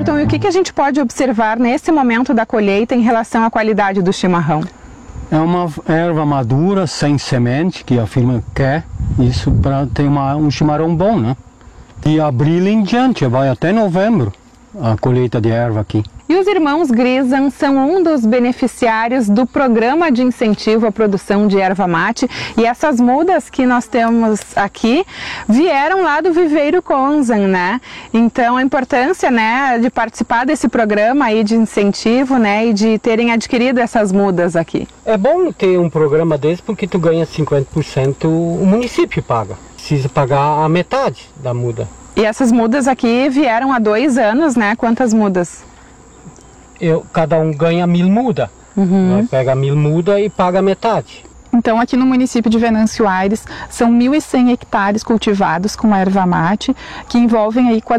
Ayrton, e o que a gente pode observar nesse momento da colheita em relação à qualidade do chimarrão? É uma erva madura, sem semente, que a firma quer, isso para ter um chimarrão bom, né? De abril em diante, vai até novembro a colheita de erva aqui. E os irmãos Grisan são um dos beneficiários do programa de incentivo à produção de erva mate, e essas mudas que nós temos aqui vieram lá do Viveiro Konzan, né? Então a importância, né, de participar desse programa aí de incentivo, né, e de terem adquirido essas mudas aqui. É bom ter um programa desse porque tu ganha 50%, o município paga. Precisa pagar a metade da muda. E essas mudas aqui vieram há 2 anos, né? Quantas mudas? Cada um ganha 1000 mudas. Pega 1000 mudas e paga metade. Então, aqui no município de Venâncio Aires, são 1.100 hectares cultivados com erva mate, que envolvem aí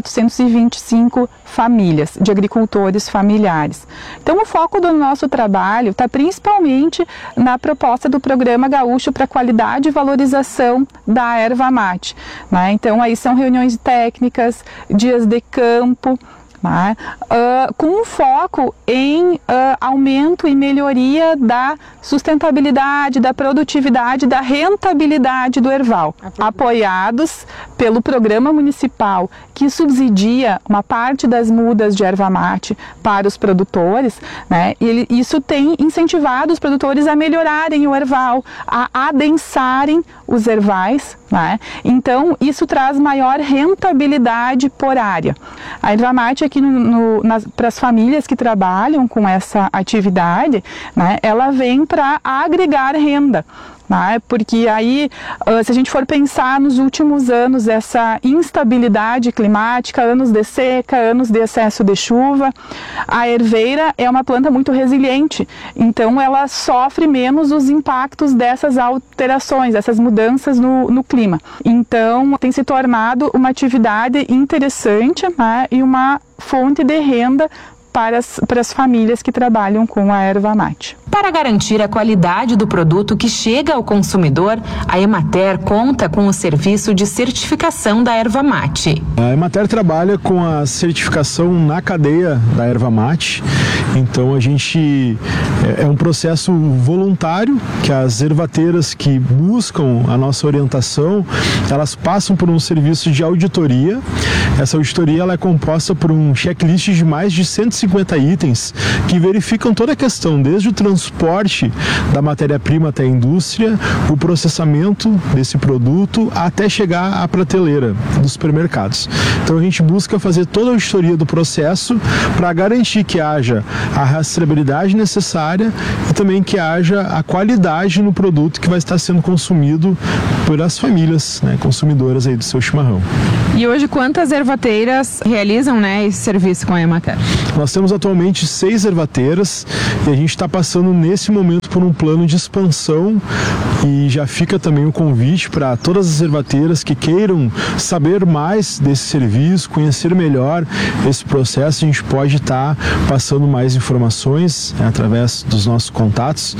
425 famílias de agricultores familiares. Então, o foco do nosso trabalho está principalmente na proposta do Programa Gaúcho para Qualidade e Valorização da Erva Mate, né? Então, aí são reuniões técnicas, dias de campo, né? Com um foco em aumento e melhoria da sustentabilidade, da produtividade, da rentabilidade do erval, apoiados pelo programa municipal que subsidia uma parte das mudas de erva mate para os produtores, né? E isso tem incentivado os produtores a melhorarem o erval, a adensarem os ervais, né? Então isso traz maior rentabilidade por área. A erva mate aqui para as famílias que trabalham com essa atividade, né, ela vem para agregar renda, né, porque aí, se a gente for pensar nos últimos anos, essa instabilidade climática, anos de seca, anos de excesso de chuva, a erveira é uma planta muito resiliente, então ela sofre menos os impactos dessas alterações, dessas mudanças no clima. Então tem se tornado uma atividade interessante, né, e uma fonte de renda para as famílias que trabalham com a erva mate. Para garantir a qualidade do produto que chega ao consumidor, a Emater conta com o serviço de certificação da erva mate. A Emater trabalha com a certificação na cadeia da erva mate, então a gente é um processo voluntário que as ervateiras que buscam a nossa orientação, elas passam por um serviço de auditoria. Essa auditoria ela é composta por um checklist de mais de 150 itens que verificam toda a questão, desde o transporte da matéria-prima até a indústria, o processamento desse produto até chegar à prateleira dos supermercados. Então a gente busca fazer toda a auditoria do processo para garantir que haja a rastreabilidade necessária e também que haja a qualidade no produto que vai estar sendo consumido pelas famílias, né, consumidoras aí do seu chimarrão. E hoje quantas ervateiras realizam, né, esse serviço com a Emater? Nós temos atualmente 6 ervateiras e a gente está passando nesse momento por um plano de expansão, e já fica também o convite para todas as ervateiras que queiram saber mais desse serviço, conhecer melhor esse processo. A gente pode estar passando mais informações, né, através dos nossos contatos,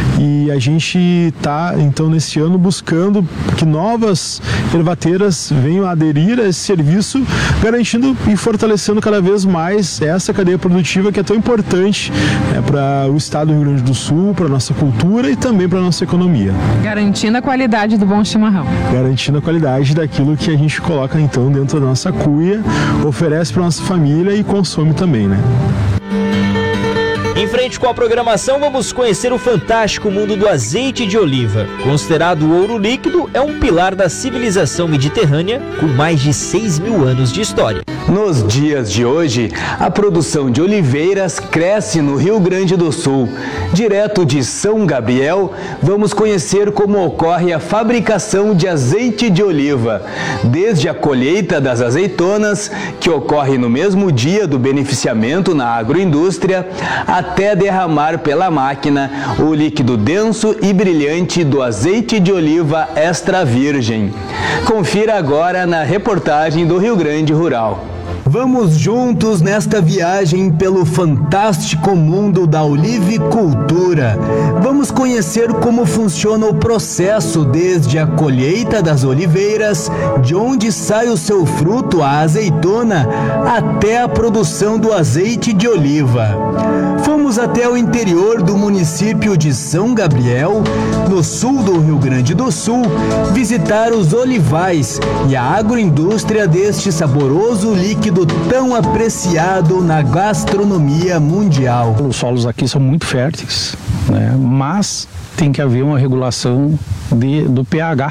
e a gente está então nesse ano buscando que novas ervateiras venham a aderir a esse serviço, garantindo e fortalecendo cada vez mais essa cadeia produtiva que é tão importante, né, para o estado do Rio Grande do Sul, para a nossa cultura e também para a nossa economia. Garantindo a qualidade do bom chimarrão. Garantindo a qualidade daquilo que a gente coloca então dentro da nossa cuia, oferece para a nossa família e consome também, né? Em frente com a programação, vamos conhecer o fantástico mundo do azeite de oliva. Considerado ouro líquido, é um pilar da civilização mediterrânea com mais de 6.000 anos de história. Nos dias de hoje, a produção de oliveiras cresce no Rio Grande do Sul. Direto de São Gabriel, vamos conhecer como ocorre a fabricação de azeite de oliva. Desde a colheita das azeitonas, que ocorre no mesmo dia do beneficiamento na agroindústria, até derramar pela máquina o líquido denso e brilhante do azeite de oliva extra virgem. Confira agora na reportagem do Rio Grande Rural. Vamos juntos nesta viagem pelo fantástico mundo da olivicultura. Vamos conhecer como funciona o processo desde a colheita das oliveiras, de onde sai o seu fruto, a azeitona, até a produção do azeite de oliva. Fomos até o interior do município de São Gabriel, no sul do Rio Grande do Sul, visitar os olivais e a agroindústria deste saboroso líquido tão apreciado na gastronomia mundial. Os solos aqui são muito férteis, né? Mas tem que haver uma regulação do pH.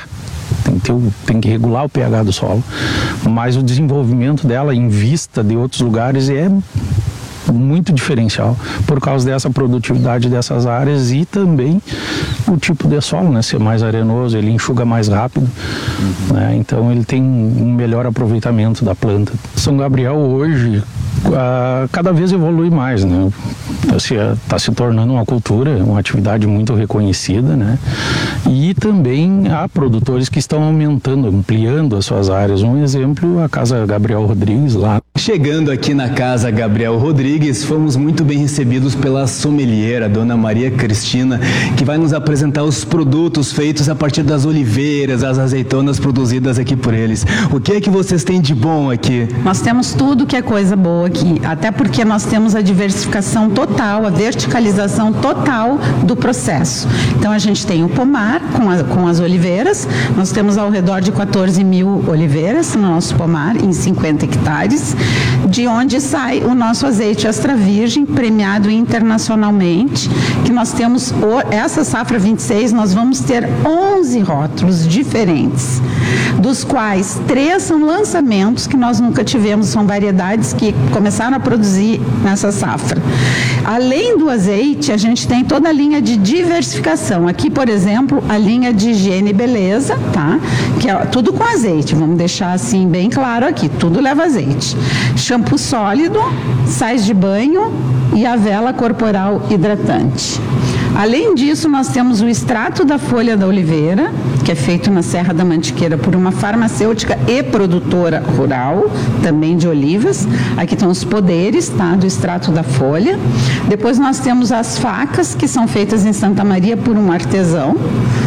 Tem que regular o pH do solo, mas o desenvolvimento dela em vista de outros lugares é muito diferencial por causa dessa produtividade dessas áreas e também o tipo de solo, né? Ser mais arenoso, ele enxuga mais rápido, né? Então ele tem um melhor aproveitamento da planta. São Gabriel hoje cada vez evolui mais, né? Está se tornando uma cultura, uma atividade muito reconhecida, né? E também há produtores que estão aumentando, ampliando as suas áreas. Um exemplo, a Casa Gabriel Rodrigues lá. Chegando aqui na Casa Gabriel Rodrigues, fomos muito bem recebidos pela sommelier, a dona Maria Cristina, que vai nos apresentar os produtos feitos a partir das oliveiras, as azeitonas produzidas aqui por eles. O que é que vocês têm de bom aqui? Nós temos tudo que é coisa boa aqui, até porque nós temos a diversificação total, a verticalização total do processo. Então a gente tem o pomar com as oliveiras, nós temos ao redor de 14 mil oliveiras no nosso pomar, em 50 hectares, de onde sai o nosso azeite extra virgem, premiado internacionalmente, que nós temos, essa safra 26, nós vamos ter 11 rótulos diferentes, dos quais 3 são lançamentos que nós nunca tivemos, são variedades que começaram a produzir nessa safra. Além do azeite, a gente tem toda a linha de diversificação. Aqui, por exemplo, a linha de higiene e beleza, tá? Que é tudo com azeite, vamos deixar assim bem claro aqui, tudo leva azeite. Shampoo sólido, sais de banho e a vela corporal hidratante. Além disso, nós temos o extrato da folha da oliveira, que é feito na Serra da Mantiqueira por uma farmacêutica e produtora rural, também de olivas. Aqui estão os poderes, tá, do extrato da folha. Depois nós temos as facas, que são feitas em Santa Maria por um artesão.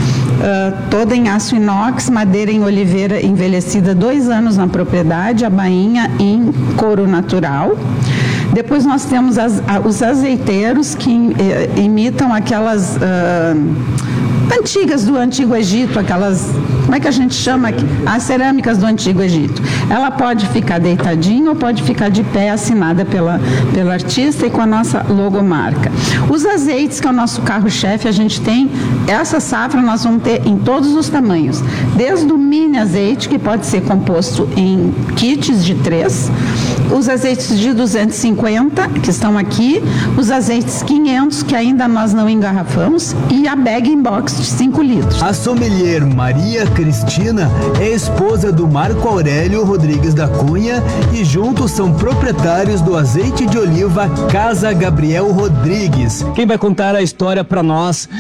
Toda em aço inox, madeira em oliveira envelhecida 2 anos na propriedade, a bainha em couro natural. Depois nós temos os azeiteiros que imitam aquelas antigas do Antigo Egito, aquelas, como é que a gente chama? As cerâmicas do Antigo Egito. Ela pode ficar deitadinha ou pode ficar de pé, assinada pelo artista e com a nossa logomarca. Os azeites, que é o nosso carro-chefe, a gente tem, essa safra nós vamos ter em todos os tamanhos, desde o mini azeite, que pode ser composto em kits de 3, os azeites de 250, que estão aqui, os azeites 500, que ainda nós não engarrafamos, e a bag-in-box de 5 litros. A sommelier Maria Cristina é esposa do Marco Aurélio Rodrigues da Cunha e juntos são proprietários do azeite de oliva Casa Gabriel Rodrigues. Quem vai contar a história para nós